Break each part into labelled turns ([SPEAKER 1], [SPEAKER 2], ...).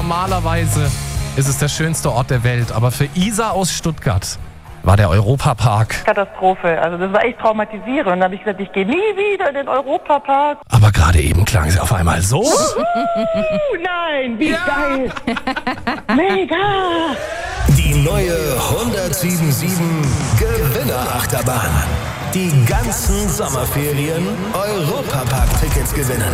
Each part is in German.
[SPEAKER 1] normalerweise ist es der schönste Ort der Welt, aber für Isa aus Stuttgart war der Europapark.
[SPEAKER 2] Katastrophe. Also das war echt traumatisierend. Und dann habe ich gesagt, ich gehe nie wieder in den Europapark.
[SPEAKER 1] Aber gerade eben klang sie auf einmal so.
[SPEAKER 2] Nein, wie geil. Mega.
[SPEAKER 3] Die neue 1077 Gewinnerachterbahn. Die ganzen Sommerferien Europapark-Tickets gewinnen.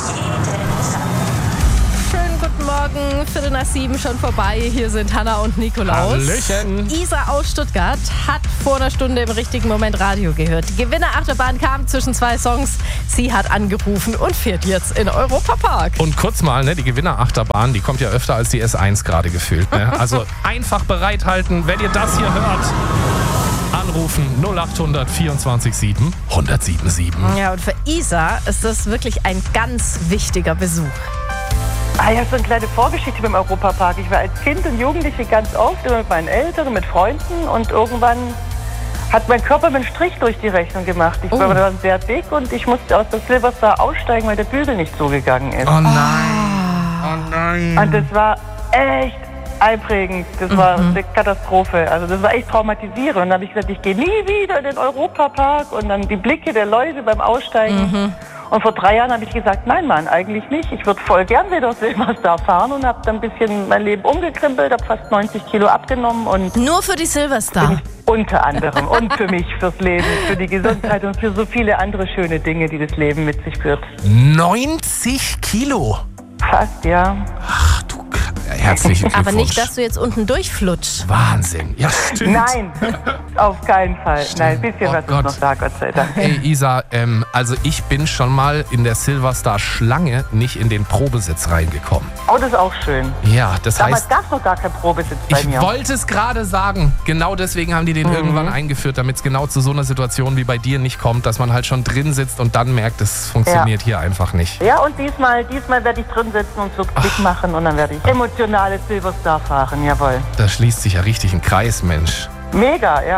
[SPEAKER 4] Schönen guten Morgen, 6:45 schon vorbei. Hier sind Hanna und Nikolaus.
[SPEAKER 1] Hallöchen.
[SPEAKER 4] Isa aus Stuttgart hat vor einer Stunde im richtigen Moment Radio gehört. Die Gewinnerachterbahn kam zwischen zwei Songs. Sie hat angerufen und fährt jetzt in Europapark.
[SPEAKER 1] Und kurz mal, ne, die Gewinnerachterbahn, die kommt ja öfter als die S1 gerade gefühlt. Ne? Also einfach bereithalten, wenn ihr das hier hört. Anrufen 0800 24 7 1077.
[SPEAKER 4] Ja, und für Isa ist das wirklich ein ganz wichtiger Besuch.
[SPEAKER 2] Ja, so eine kleine Vorgeschichte beim Europapark. Ich war als Kind und Jugendliche ganz oft, immer mit meinen Eltern, mit Freunden. Und irgendwann hat mein Körper mir einen Strich durch die Rechnung gemacht. Ich war dann sehr dick und ich musste aus der Silverstar aussteigen, weil der Bügel nicht zugegangen ist.
[SPEAKER 1] Oh nein. Oh nein.
[SPEAKER 2] Und das war echt einprägend. Das war eine Katastrophe. Also das war echt traumatisierend. Und dann habe ich gesagt, ich gehe nie wieder in den Europapark. Und dann die Blicke der Leute beim Aussteigen. Und vor 3 Jahren habe ich gesagt, nein Mann, eigentlich nicht. Ich würde voll gern wieder Silverstar fahren und habe dann ein bisschen mein Leben umgekrempelt, habe fast 90 Kilo abgenommen. Und
[SPEAKER 4] Nur für die Silverstar?
[SPEAKER 2] Unter anderem. Und für mich, fürs Leben, für die Gesundheit und für so viele andere schöne Dinge, die das Leben mit sich führt.
[SPEAKER 1] 90 Kilo.
[SPEAKER 2] Fast, ja.
[SPEAKER 1] Ach du, herzlichen Glückwunsch.
[SPEAKER 4] Aber nicht, dass du jetzt unten durchflutschst.
[SPEAKER 1] Wahnsinn. Ja, stimmt.
[SPEAKER 2] Nein, auf keinen Fall. Nein, ein bisschen
[SPEAKER 1] Oh
[SPEAKER 2] was
[SPEAKER 1] Gott.
[SPEAKER 2] ist noch da, Gott sei Dank.
[SPEAKER 1] Ey Isa, also ich bin schon mal in der Silverstar-Schlange nicht in den Probesitz reingekommen.
[SPEAKER 2] Oh, das ist auch schön.
[SPEAKER 1] Ja, das
[SPEAKER 2] Damals
[SPEAKER 1] heißt,
[SPEAKER 2] gab es noch gar keinen Probesitz bei
[SPEAKER 1] ich
[SPEAKER 2] mir.
[SPEAKER 1] wollte es gerade sagen. Genau deswegen haben die den irgendwann eingeführt, damit es genau zu so einer Situation wie bei dir nicht kommt, dass man halt schon drin sitzt und dann merkt, es funktioniert hier einfach nicht.
[SPEAKER 2] Ja, und diesmal werde ich drin sitzen und so Klick machen und dann werde ich emotionales Silverstar fahren, jawohl.
[SPEAKER 1] Da schließt sich ja richtig ein Kreis, Mensch.
[SPEAKER 2] Mega, ja.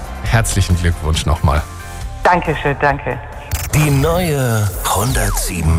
[SPEAKER 1] Herzlichen Glückwunsch nochmal.
[SPEAKER 2] Dankeschön, danke.
[SPEAKER 3] Die neue 107